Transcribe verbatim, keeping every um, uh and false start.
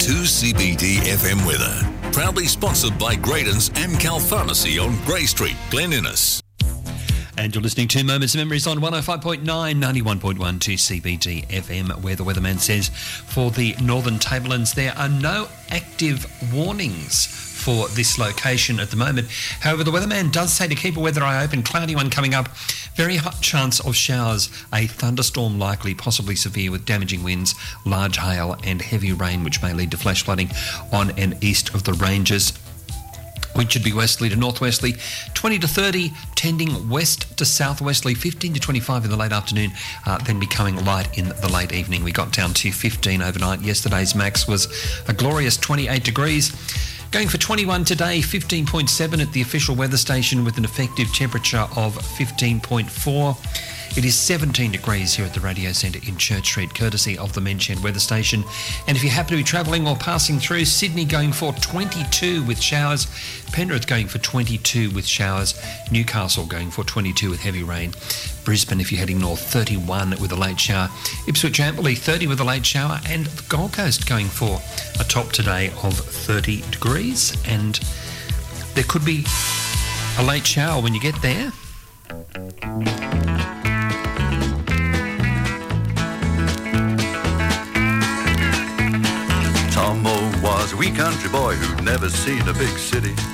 two C B D F M weather. Proudly sponsored by Graydon's and Cal Pharmacy on Grey Street, Glen Innes. And you're listening to Moments of Memories on one oh five point nine, ninety-one point one to C B D F M, where the weatherman says for the Northern Tablelands there are no active warnings for this location at the moment. However, the weatherman does say to keep a weather eye open. Cloudy one coming up. Very high chance of showers. A thunderstorm likely, possibly severe, with damaging winds, large hail and heavy rain, which may lead to flash flooding on and east of the ranges. Wind should be westerly to northwesterly, twenty to thirty, tending west to southwesterly, fifteen to twenty-five in the late afternoon, uh, then becoming light in the late evening. We got down to fifteen overnight. Yesterday's max was a glorious twenty-eight degrees. Going for twenty-one today, fifteen point seven at the official weather station with an effective temperature of fifteen point four. It is seventeen degrees here at the Radio Centre in Church Street, courtesy of the Menchend Weather Station. And if you happen to be travelling or passing through, Sydney going for twenty-two with showers, Penrith going for twenty-two with showers, Newcastle going for twenty-two with heavy rain, Brisbane, if you're heading north, thirty-one with a late shower, Ipswich Amberley thirty with a late shower, and the Gold Coast going for a top today of thirty degrees. And there could be a late shower when you get there. Tom was a wee country boy who'd never seen a big city.